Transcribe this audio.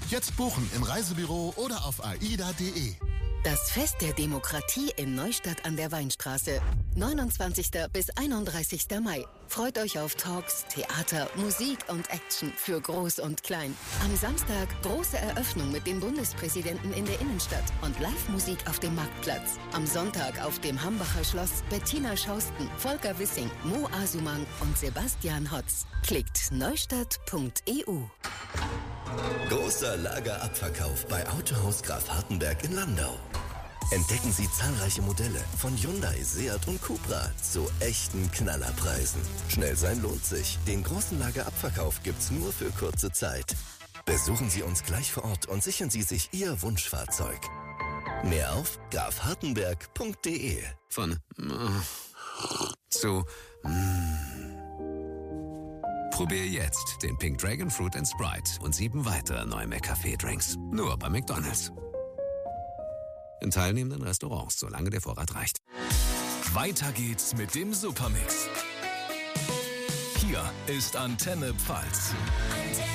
Jetzt buchen im Reisebüro oder auf aida.de. Das Fest der Demokratie in Neustadt an der Weinstraße. 29. bis 31. Mai. Freut euch auf Talks, Theater, Musik und Action für Groß und Klein. Am Samstag große Eröffnung mit dem Bundespräsidenten in der Innenstadt und Live-Musik auf dem Marktplatz. Am Sonntag auf dem Hambacher Schloss Bettina Schausten, Volker Wissing, Mo Asuman und Sebastian Hotz. Klickt neustadt.eu. Großer Lagerabverkauf bei Autohaus Graf Hartenberg in Landau. Entdecken Sie zahlreiche Modelle von Hyundai, Seat und Cupra zu echten Knallerpreisen. Schnell sein lohnt sich. Den großen Lagerabverkauf gibt's nur für kurze Zeit. Besuchen Sie uns gleich vor Ort und sichern Sie sich Ihr Wunschfahrzeug. Mehr auf grafhartenberg.de. Von zu Probier jetzt den Pink Dragon Fruit & Sprite und 7 weitere neue McCafé-Drinks. Nur bei McDonald's. In teilnehmenden Restaurants, solange der Vorrat reicht. Weiter geht's mit dem Supermix. Hier ist Antenne Pfalz.